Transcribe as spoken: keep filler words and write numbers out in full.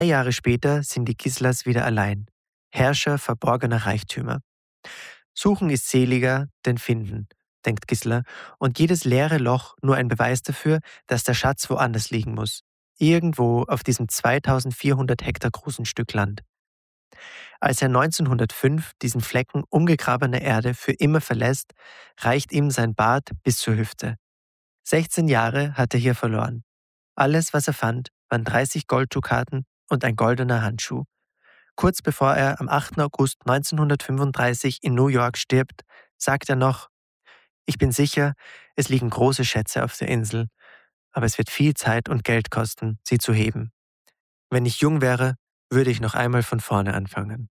Jahre später sind die Gislers wieder allein, Herrscher verborgener Reichtümer. Suchen ist seliger denn finden, denkt Gisler, und jedes leere Loch nur ein Beweis dafür, dass der Schatz woanders liegen muss. Irgendwo auf diesem zweitausendvierhundert Hektar großen Stück Land. Als er neunzehnhundertfünf diesen Flecken umgegrabener Erde für immer verlässt, reicht ihm sein Bart bis zur Hüfte. sechzehn Jahre hat er hier verloren. Alles, was er fand, waren dreißig Golddukaten und ein goldener Handschuh. Kurz bevor er am achten August neunzehnhundertfünfunddreißig in New York stirbt, sagt er noch: „Ich bin sicher, es liegen große Schätze auf der Insel, aber es wird viel Zeit und Geld kosten, sie zu heben. Wenn ich jung wäre, würde ich noch einmal von vorne anfangen."